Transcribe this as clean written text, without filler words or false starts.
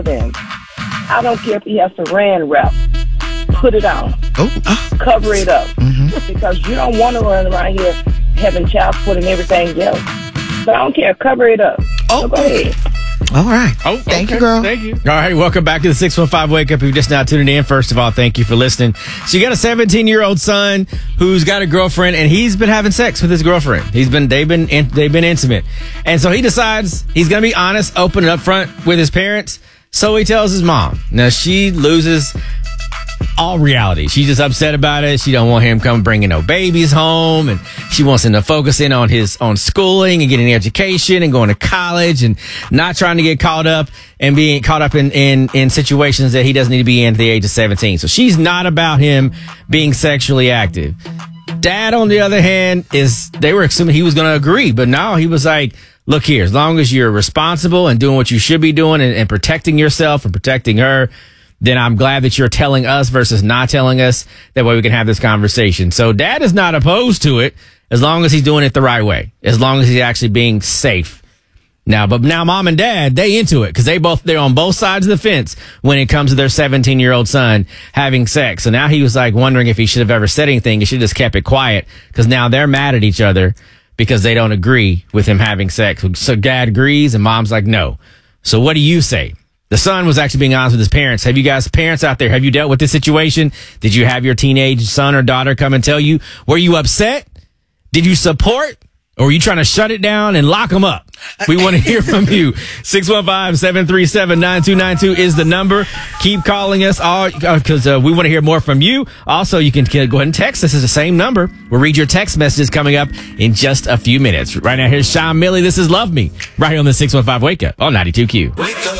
Then I don't care if he has saran wrap. Put it on. Cover it up. Because you don't want to run around here having child support and everything else. But I don't care. Cover it up. So go ahead. All right. Thank you, girl. Thank you. All right. Welcome back to the 615 Wake Up. If you're just now tuning in, first of all, thank you for listening. So you got a 17-year-old son who's got a girlfriend, and he's been having sex with his girlfriend. They've been intimate, and so he decides he's gonna be honest, open, and upfront with his parents. So he tells his mom. Now she loses all reality. She's just upset about it. She don't want him come bringing no babies home, and she wants him to focus in on his own schooling and getting an education and going to college and not trying to get caught up and being caught up in situations that he doesn't need to be in at the age of 17. So she's not about him being sexually active. Dad, on the other hand, they were assuming he was going to agree, but now he was like, look here, as long as you're responsible and doing what you should be doing and protecting yourself and protecting her, then I'm glad that you're telling us versus not telling us. That way we can have this conversation. So Dad is not opposed to it as long as he's doing it the right way, as long as he's actually being safe. Now Mom and Dad, they into it because they're on both sides of the fence when it comes to their 17-year-old son having sex. So now he was like wondering if he should have ever said anything. He should have just kept it quiet because now they're mad at each other because they don't agree with him having sex. So Dad agrees and Mom's like, no. So what do you say? The son was actually being honest with his parents. Have you guys, parents out there, have you dealt with this situation? Did you have your teenage son or daughter come and tell you? Were you upset? Did you support? Or are you trying to shut it down and lock them up? We want to hear from you. 615-737-9292 is the number. Keep calling us because we want to hear more from you. Also, you can go ahead and text. This is the same number. We'll read your text messages coming up in just a few minutes. Right now, here's Sean Milley. This is Love Me, right here on the 615 Wake Up on 92Q. Wake up.